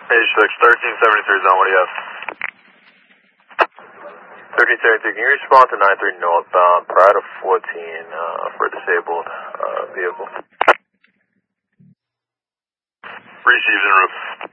H6, 1373 zone, what do you have? 1372, can you respond to 93 northbound prior to 14 for a disabled vehicle? Received en route.